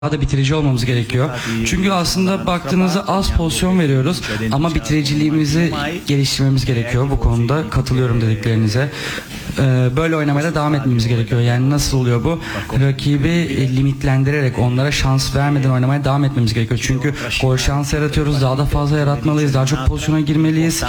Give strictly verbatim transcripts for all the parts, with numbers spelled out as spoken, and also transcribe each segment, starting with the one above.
Daha da bitirici olmamız gerekiyor. Çünkü aslında baktığınızda az pozisyon veriyoruz ama bitiriciliğimizi geliştirmemiz gerekiyor. Bu konuda katılıyorum dediklerinize. Böyle oynamaya da devam etmemiz gerekiyor. Yani nasıl oluyor bu? Rakibi limitlendirerek, onlara şans vermeden oynamaya devam etmemiz gerekiyor. Çünkü gol şansı yaratıyoruz. Daha da fazla yaratmalıyız. Daha çok pozisyona girmeliyiz.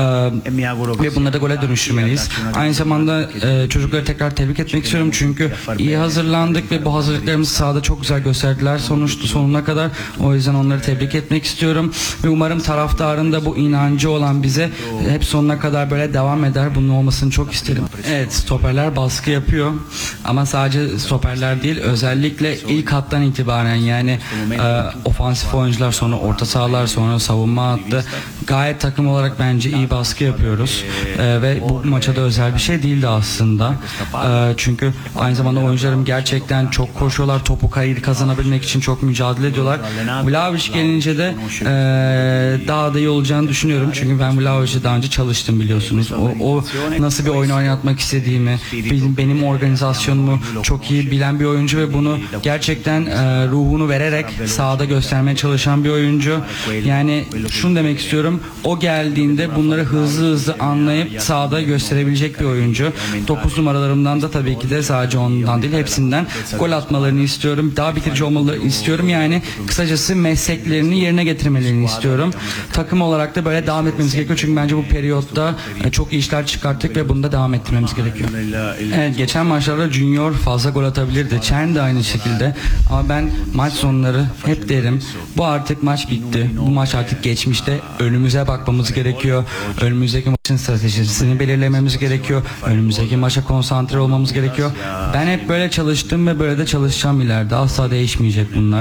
Ve bunları da gole dönüştürmeliyiz. Aynı zamanda çocukları tekrar tebrik etmek istiyorum. Çünkü iyi hazırlandık ve bu hazırlıklarımızı sahada çok güzel gösterdiler sonuçta sonuna kadar. O yüzden onları tebrik etmek istiyorum. Ve umarım taraftarın da bu inancı olan bize hep sonuna kadar böyle devam eder. Bunun olmasını çok isterim. Evet, stoperler baskı yapıyor ama sadece stoperler değil, özellikle ilk hattan itibaren yani e, ofansif oyuncular, sonra orta sahalar, sonra savunma hattı gayet takım olarak bence iyi baskı yapıyoruz e, ve bu maça da özel bir şey değildi aslında e, çünkü aynı zamanda oyuncularım gerçekten çok koşuyorlar, topu kazanabilmek için çok mücadele ediyorlar. Vlahovic gelince de e, daha da iyi olacağını düşünüyorum çünkü ben Vlahovic'e daha önce çalıştım biliyorsunuz. O, o nasıl bir oyun oynatmak istediğimi, benim, benim organizasyonumu çok iyi bilen bir oyuncu ve bunu gerçekten e, ruhunu vererek sahada göstermeye çalışan bir oyuncu. Yani şunu demek istiyorum, o geldiğinde bunları hızlı hızlı anlayıp sahada gösterebilecek bir oyuncu. dokuz numaralarımdan da tabii ki de sadece ondan değil, hepsinden gol atmalarını istiyorum. Daha bitirici olmalarını istiyorum. Yani kısacası mesleklerini yerine getirmelerini istiyorum. Takım olarak da böyle devam etmemiz gerekiyor. Çünkü bence bu periyotta e, çok iyi işler çıkarttık ve bunu da devam ettirmemiz gerekiyor. Evet, geçen maçlarda Junior fazla gol atabilirdi. Chen de aynı şekilde. Ama ben maç sonları hep derim, bu artık maç bitti. Bu maç artık geçmişte. Önümüze bakmamız gerekiyor. Önümüzdeki maçın stratejisini belirlememiz gerekiyor. Önümüzdeki maça konsantre olmamız gerekiyor. Ben hep böyle çalıştım ve böyle de çalışacağım ileride. Asla değişmeyecek bunlar.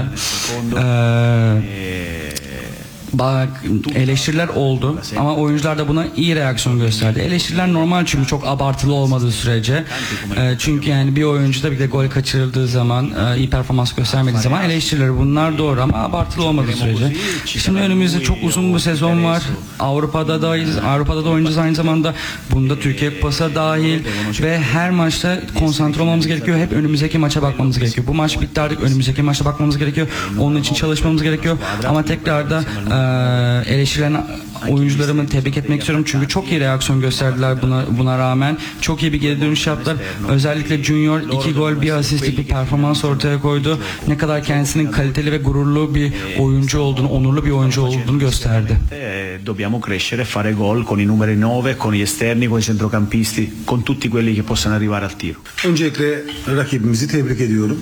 Eee Bak, eleştiriler oldu ama oyuncular da buna iyi reaksiyon gösterdi. Eleştiriler normal çünkü çok abartılı olmadığı sürece. E, çünkü yani bir oyuncu da bir de gol kaçırıldığı zaman, e, iyi performans göstermediği zaman eleştiriler, bunlar doğru ama abartılı olmadığı sürece. Şimdi önümüzde çok uzun bir sezon var. Avrupa'da da Avrupa'da da oynayacağız aynı zamanda. Bunda Türkiye Kupası dahil ve her maçta konsantre olmamız gerekiyor. Hep önümüzdeki maça bakmamız gerekiyor. Bu maç bitti, artık önümüzdeki maça bakmamız gerekiyor. Onun için çalışmamız gerekiyor. Ama tekrar da e, eleştirilen oyuncularımı tebrik etmek istiyorum çünkü çok iyi reaksiyon gösterdiler buna buna rağmen. Çok iyi bir geri dönüş yaptılar. Özellikle Junior iki gol bir asistlik bir performans ortaya koydu. Ne kadar kendisinin kaliteli ve gururlu bir oyuncu olduğunu, onurlu bir oyuncu olduğunu gösterdi. Dobbiamo crescere, fare gol con i numeri nove, con gli esterni, con i centrocampisti, con tutti quelli che possano arrivare al tiro. Öncelikle rakibimizi tebrik ediyorum.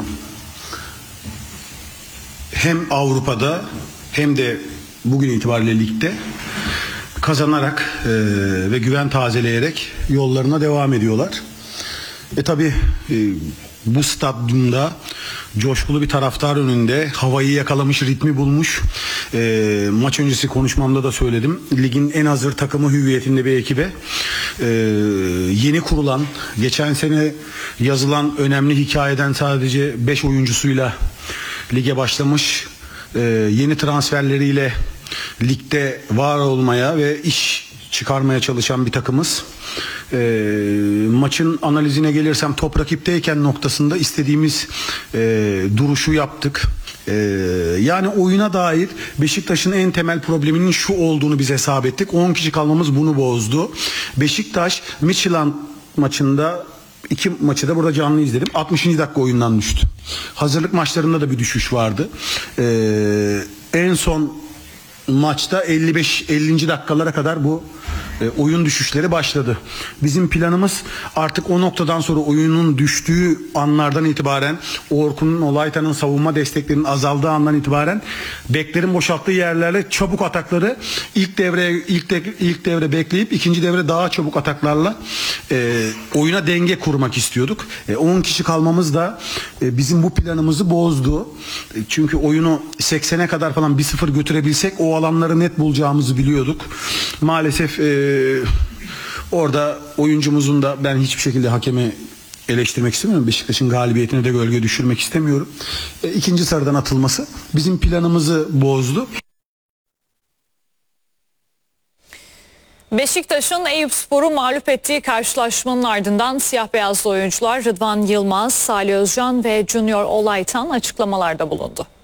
Hem Avrupa'da hem de bugün itibariyle ligde kazanarak e, ve güven tazeleyerek yollarına devam ediyorlar. E tabi e, bu stadyumda coşkulu bir taraftar önünde havayı yakalamış, ritmi bulmuş. E, maç öncesi konuşmamda da söyledim. Ligin en hazır takımı hüviyetinde bir ekibe e, yeni kurulan, geçen sene yazılan önemli hikayeden sadece beş oyuncusuyla lige başlamış, e, yeni transferleriyle ligde var olmaya ve iş çıkarmaya çalışan bir takımız. E, maçın analizine gelirsem, top rakipteyken noktasında istediğimiz e, duruşu yaptık. E, yani oyuna dair Beşiktaş'ın en temel probleminin şu olduğunu biz hesap ettik. on kişi kalmamız bunu bozdu. Beşiktaş Midtjylland maçında, İki maçı da burada canlı izledim. altmışıncı dakika oyundan düştü. Hazırlık maçlarında da bir düşüş vardı. Ee, en son maçta elli beş ellinci dakikalara kadar bu e, oyun düşüşleri başladı. Bizim planımız artık o noktadan sonra, oyunun düştüğü anlardan itibaren, Orkun'un, Olaytan'ın savunma desteklerinin azaldığı andan itibaren beklerin boşalttığı yerlerle çabuk atakları ilk devre ilk de, ilk devre bekleyip ikinci devre daha çabuk ataklarla e, oyuna denge kurmak istiyorduk. E, on kişi kalmamız da e, bizim bu planımızı bozdu. E, çünkü oyunu seksene kadar falan bir sıfır götürebilsek o alanları net bulacağımızı biliyorduk. Maalesef e, orada oyuncumuzun da, ben hiçbir şekilde hakemi eleştirmek istemiyorum. Beşiktaş'ın galibiyetine de gölge düşürmek istemiyorum. E, ikinci sarıdan atılması bizim planımızı bozdu. Beşiktaş'ın Eyüpspor'u mağlup ettiği karşılaşmanın ardından siyah beyazlı oyuncular Rıdvan Yılmaz, Salih Özcan ve Junior Olaytan açıklamalarda bulundu.